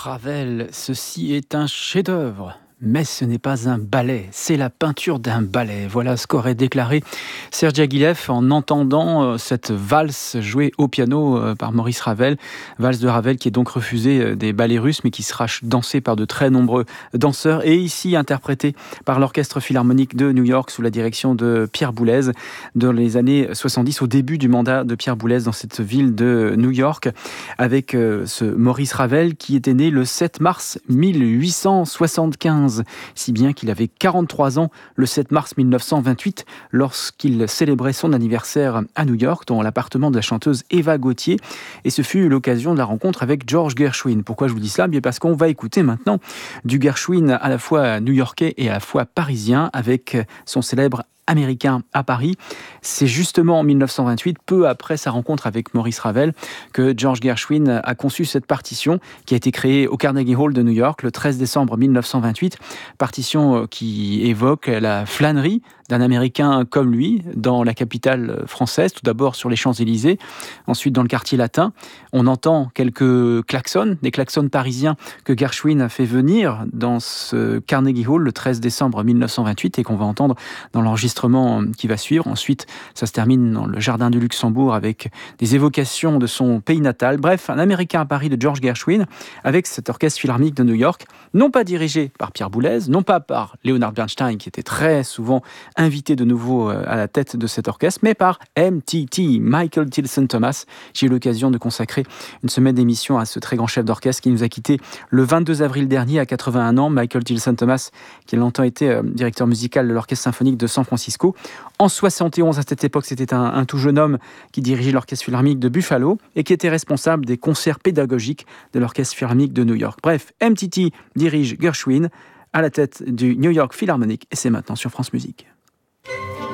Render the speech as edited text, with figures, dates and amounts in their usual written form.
Ravel, ceci est un chef-d'œuvre. Mais ce n'est pas un ballet, c'est la peinture d'un ballet. Voilà ce qu'aurait déclaré Serge Diaghilev en entendant cette valse jouée au piano par Maurice Ravel. Valse de Ravel qui est donc refusée des ballets russes, mais qui sera dansée par de très nombreux danseurs et ici interprétée par l'Orchestre Philharmonique de New York sous la direction de Pierre Boulez dans les années 70, au début du mandat de Pierre Boulez dans cette ville de New York, avec ce Maurice Ravel qui était né le 7 mars 1875. Si bien qu'il avait 43 ans le 7 mars 1928 lorsqu'il célébrait son anniversaire à New York dans l'appartement de la chanteuse Eva Gauthier, et ce fut l'occasion de la rencontre avec George Gershwin. Pourquoi je vous dis cela ? Bien parce qu'on va écouter maintenant du Gershwin à la fois new-yorkais et à la fois parisien avec son célèbre Américain à Paris. C'est justement en 1928, peu après sa rencontre avec Maurice Ravel, que George Gershwin a conçu cette partition qui a été créée au Carnegie Hall de New York le 13 décembre 1928. Partition qui évoque la flânerie d'un Américain comme lui dans la capitale française, tout d'abord sur les Champs-Élysées, ensuite dans le quartier latin. On entend quelques klaxons, des klaxons parisiens que Gershwin a fait venir dans ce Carnegie Hall le 13 décembre 1928 et qu'on va entendre dans l'enregistrement qui va suivre. Ensuite, ça se termine dans le jardin du Luxembourg avec des évocations de son pays natal. Bref, un Américain à Paris de George Gershwin avec cet orchestre philharmonique de New York, non pas dirigé par Pierre Boulez, non pas par Leonard Bernstein qui était très souvent invité de nouveau à la tête de cet orchestre, mais par MTT, Michael Tilson Thomas. J'ai eu l'occasion de consacrer une semaine d'émission à ce très grand chef d'orchestre qui nous a quittés le 22 avril dernier à 81 ans. Michael Tilson Thomas, qui a longtemps été directeur musical de l'Orchestre symphonique de San Francisco. En 71, à cette époque, c'était un tout jeune homme qui dirigeait l'Orchestre philharmonique de Buffalo et qui était responsable des concerts pédagogiques de l'Orchestre philharmonique de New York. Bref, MTT dirige Gershwin à la tête du New York Philharmonic et c'est maintenant sur France Musique.